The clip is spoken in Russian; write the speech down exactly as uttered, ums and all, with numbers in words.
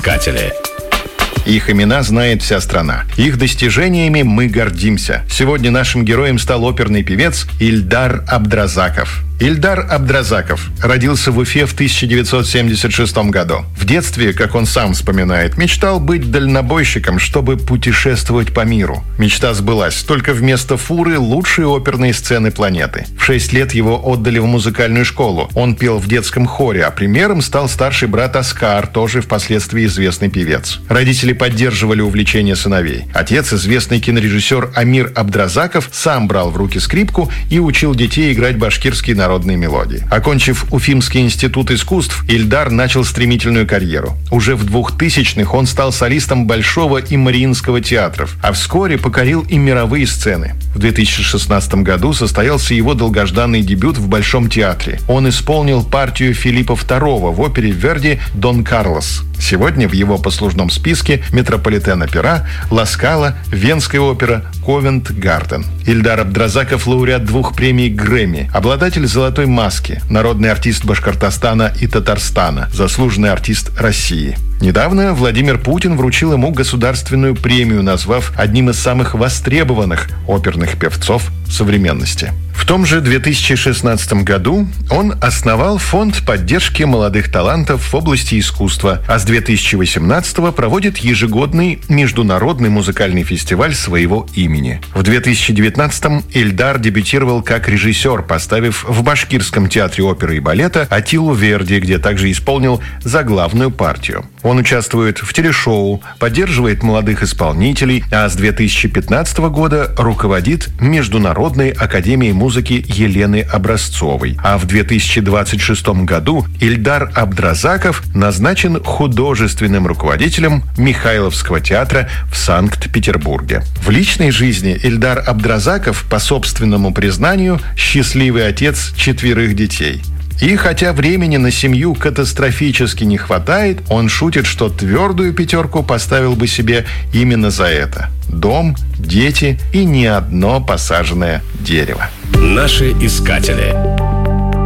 искатели. Их имена знает вся страна. Их достижениями мы гордимся. Сегодня нашим героем стал оперный певец Ильдар Абдразаков. Ильдар Абдразаков родился в Уфе в тысяча девятьсот семьдесят шестом году. В детстве, как он сам вспоминает, мечтал быть дальнобойщиком, чтобы путешествовать по миру. Мечта сбылась, только вместо фуры лучшие оперные сцены планеты. В шесть лет его отдали в музыкальную школу. Он пел в детском хоре, а примером стал старший брат Оскар, тоже впоследствии известный певец. Родители поддерживали увлечение сыновей. Отец, известный кинорежиссер Амир Абдразаков, сам брал в руки скрипку и учил детей играть башкирские народные мелодии. Окончив Уфимский институт искусств, Ильдар начал стремительную карьеру. Уже в двухтысячных он стал солистом Большого и Мариинского театров, а вскоре покорил и мировые сцены. В две тысячи шестнадцатом году состоялся его долгожданный дебют в Большом театре. Он исполнил партию Филиппа второго в опере Верди «Дон Карлос». Сегодня в его послужном списке Метрополитен-опера, Ла Скала, Венская опера, Ковент-Гарден. Ильдар Абдразаков – лауреат двух премий Грэмми, обладатель «Золотой маски», народный артист Башкортостана и Татарстана, заслуженный артист России. Недавно Владимир Путин вручил ему государственную премию, назвав одним из самых востребованных оперных певцов современности. В том же две тысячи шестнадцатом году он основал фонд поддержки молодых талантов в области искусства, а с две тысячи восемнадцатого проводит ежегодный международный музыкальный фестиваль своего имени. В две тысячи девятнадцатом Ильдар дебютировал как режиссер, поставив в Башкирском театре оперы и балета Атилу Верди, где также исполнил заглавную партию. Он участвует в телешоу, поддерживает молодых исполнителей, а с две тысячи пятнадцатого года руководит Международной академией музыки Елены Образцовой. А в две тысячи двадцать шестом году Ильдар Абдразаков назначен художественным руководителем Михайловского театра в Санкт-Петербурге. В личной жизни Ильдар Абдразаков, по собственному признанию, счастливый отец четверых детей. И хотя времени на семью катастрофически не хватает, он шутит, что твердую пятерку поставил бы себе именно за это. Дом, дети и ни одно посаженное дерево. Наши искатели.